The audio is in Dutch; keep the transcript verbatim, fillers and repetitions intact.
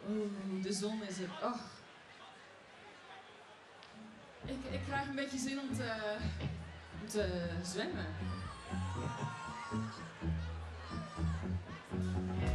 Oh, de zon is er. Oh. Ik, ik krijg een beetje zin om te, om te zwemmen.